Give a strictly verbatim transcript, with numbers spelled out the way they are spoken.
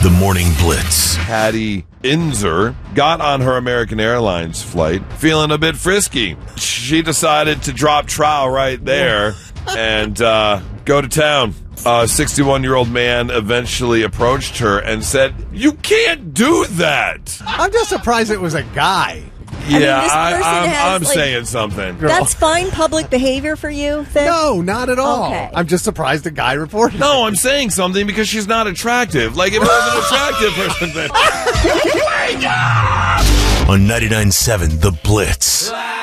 The Morning Blitz. Patty Inzer got on her American Airlines flight feeling a bit frisky. She decided to drop trowel right there and uh, go to town. A sixty-one-year-old man eventually approached her and said, "You can't do that." I'm just surprised it was a guy. Yeah, I mean, this I, person I'm, has, I'm like- saying something. That's fine public behavior for you, Thick? No, not at all. Okay. I'm just surprised the guy reported No, it. I'm saying something because she's not attractive. Like, if it was an attractive person, then... On ninety-nine point seven The Blitz.